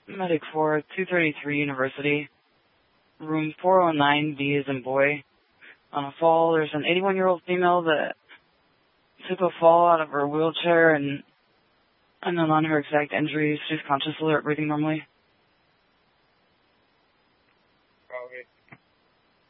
Medic for 233 University, room 409B is in boy. On a fall, there's an 81-year-old female that took a fall out of her wheelchair and unknown on her exact injuries. She's conscious, alert, breathing normally.